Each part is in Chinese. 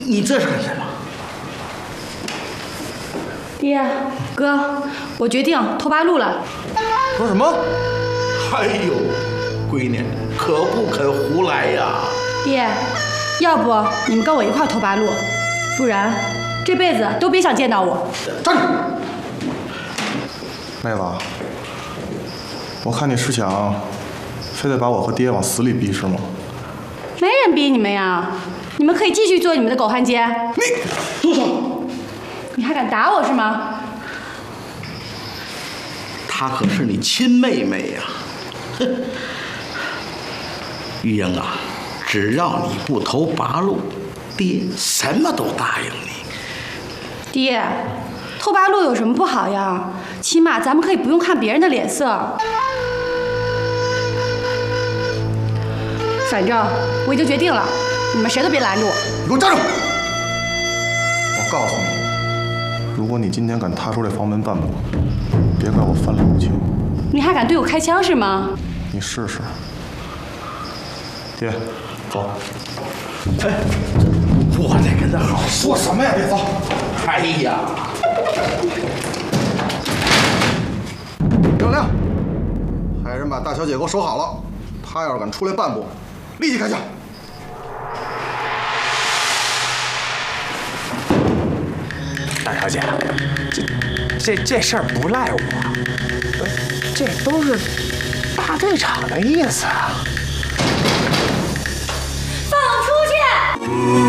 你这是干什么？ 爹，哥，我决定偷八路了。 说什么？ 哎呦，闺女可不肯胡来呀！ 爹，要不你们跟我一块偷八路，不然这辈子都别想见到我。 站住！ 妹子，我看你是想非得把我和爹往死里逼是吗？ 没人逼你们呀，你们可以继续做你们的狗汉奸。 你住手！ 你还敢打我是吗？ 她可是你亲妹妹呀！哼，玉英啊，只要你不投八路，爹什么都答应你。 爹，偷八路有什么不好呀？起码咱们可以不用看别人的脸色。反正我已经决定了，你们谁都别拦着我。 你给我站住！我告诉你，如果你今天敢踏出这房门半步，别怪我翻了武器。 你还敢对我开枪是吗？ 你试试。爹，走。 哎，我得跟他好好说什么呀？别走！ 哎呀！ 亮亮，派人把大小姐给我守好了，她要是敢出来半步，立即开枪。 大小姐，这事儿不赖我，这都是大队长的意思啊。 放我出去！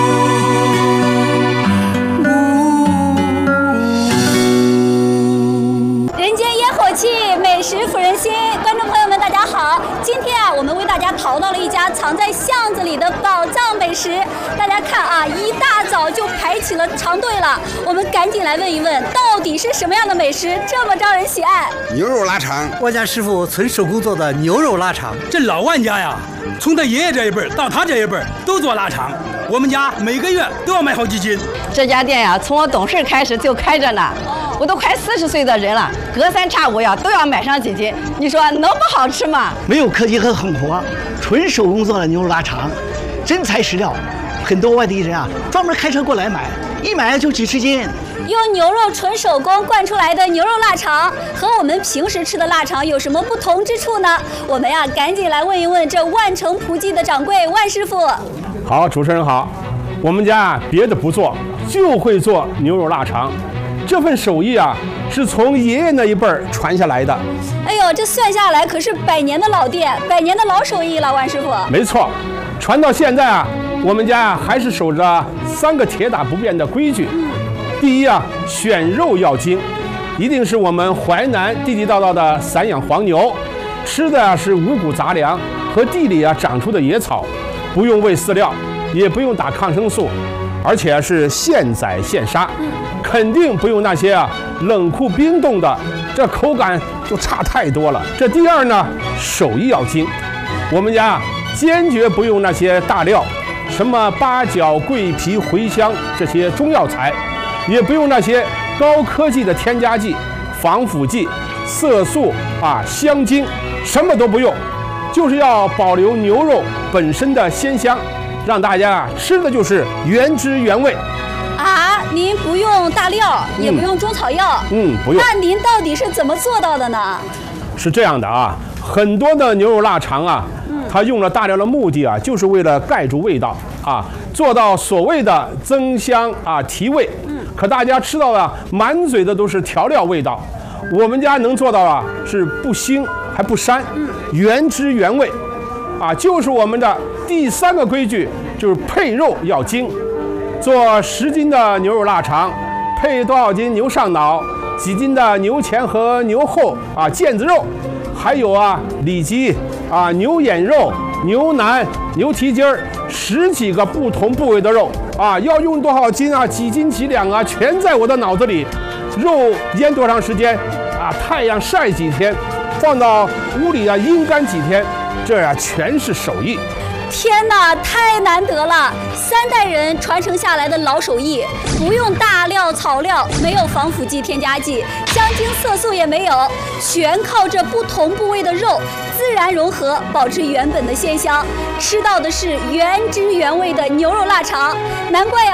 人间烟火气，美食抚人心。观众朋友们，大家好！今天啊，我们为大家淘到了一家藏在巷子里的宝藏美食。大家看啊，一大早就排起了长队了。我们赶紧来问一问，到底是什么样的美食这么招人喜爱？ 牛肉腊肠， 我家师傅纯手工做的牛肉腊肠。 这老万家呀，从他爷爷这一辈到他这一辈都做腊肠，我们家每个月都要买好几斤。 这家店呀，从我懂事开始就开着呢。我都快40岁的人了，隔三差五呀都要买上几斤，你说能不好吃吗？ 没有科技和狠活，纯手工做的牛肉腊肠，真材实料。很多外地人啊，专门开车过来买，一买就几十斤。 用牛肉纯手工灌出来的牛肉腊肠，和我们平时吃的腊肠有什么不同之处呢？我们呀，赶紧来问一问这万城普济的掌柜万师傅。 好，主持人好，我们家别的不做，就会做牛肉腊肠。这份手艺啊，是从爷爷那一辈传下来的。 哎呦，这算下来可是100年的老店，100年的老手艺了，万师傅。 没错，传到现在啊，我们家还是守着3个铁打不变的规矩。第一啊，选肉要精，一定是我们淮南地地道道的散养黄牛，吃的啊是五谷杂粮和地里啊长出的野草，不用喂饲料，也不用打抗生素，而且是现宰现杀。肯定不用那些啊冷库冰冻的，这口感就差太多了。这第二呢，手艺要精，我们家坚决不用那些大料，什么八角、桂皮、茴香这些中药材，也不用那些高科技的添加剂、防腐剂、色素啊、香精，什么都不用，就是要保留牛肉本身的鲜香，让大家吃的就是原汁原味。 啊，您不用大料，也不用中草药， 不用。 那您到底是怎么做到的呢？ 是这样的啊，很多的牛肉腊肠啊，它用了大料的目的啊，就是为了盖住味道啊，做到所谓的增香啊、提味。可大家吃到的满嘴的都是调料味道，我们家能做到啊，是不腥还不膻，原汁原味，啊，就是我们的第3个规矩，就是配肉要精。做10斤的牛肉腊肠，配多少斤牛上脑，几斤的牛前和牛后啊腱子肉，还有啊里脊啊牛眼肉、牛腩、牛蹄筋儿，10几个不同部位的肉啊，要用多少斤啊，几斤几两啊，全在我的脑子里。肉腌多长时间啊，太阳晒几天，放到屋里啊阴干几天，这呀全是手艺。 天哪，太难得了！3代人传承下来的老手艺，不用大料草料，没有防腐剂、添加剂，香精色素也没有，全靠这不同部位的肉自然融合，保持原本的鲜香，吃到的是原汁原味的牛肉腊肠。难怪呀。